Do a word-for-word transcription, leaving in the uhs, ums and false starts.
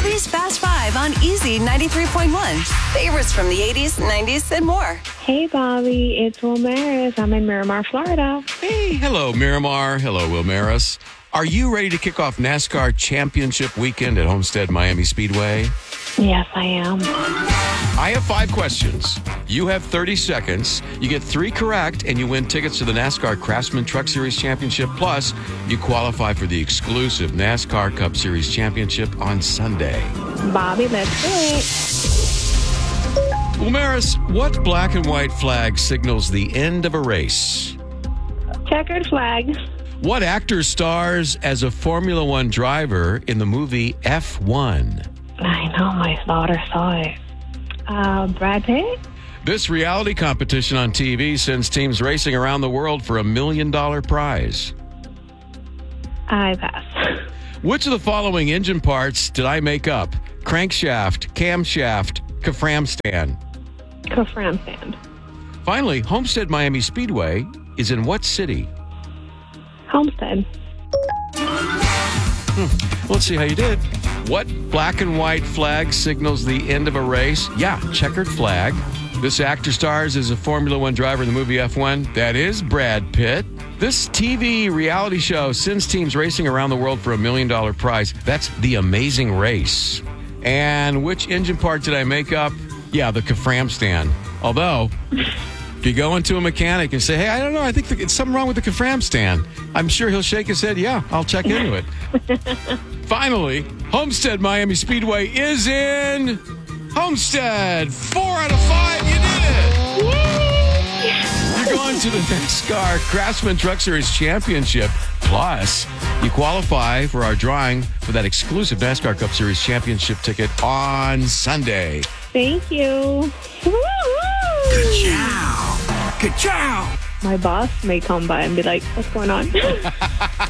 Bobby's Fast Five on Easy ninety-three point one. Favorites from the eighties, nineties, and more. Hey, Bobby. It's Will Maris. I'm in Miramar, Florida. Hey, hello, Miramar. Hello, Will Maris. Are you ready to kick off NASCAR Championship Weekend at Homestead Miami Speedway? Yes, I am. I have five questions. You have thirty seconds. You get three correct, and you win tickets to the NASCAR Craftsman Truck Series Championship. Plus, you qualify for the exclusive NASCAR Cup Series Championship on Sunday. Bobby, let's do it. Well, Maris, what black and white flag signals the end of a race? Checkered flag. What actor stars as a Formula One driver in the movie F one? I know, my daughter saw it. Uh, Brad Pitt? This reality competition on T V sends teams racing around the world for a million dollar prize. I pass. Which of the following engine parts did I make up? Crankshaft, camshaft, Kafram stand. Kafram stand. Finally, Homestead Miami Speedway is in what city? Homestead. Hmm. Let's see how you did. What black and white flag signals the end of a race? Yeah, checkered flag. This actor stars as a Formula One driver in the movie F one. That is Brad Pitt. This T V reality show sends teams racing around the world for a million dollar prize. That's The Amazing Race. And which engine part did I make up? Yeah, the Kafram stand. Although, if you go into a mechanic and say, hey, I don't know, I think it's something wrong with the Kafram stand, I'm sure he'll shake his head, yeah, I'll check into it. Finally, Homestead Miami Speedway is in Homestead. Four out of five, you did it! Yay! You're going to the NASCAR Craftsman Truck Series Championship. Plus, you qualify for our drawing for that exclusive NASCAR Cup Series Championship ticket on Sunday. Thank you. Ka-chow! Ka-chow! My boss may come by and be like, what's going on?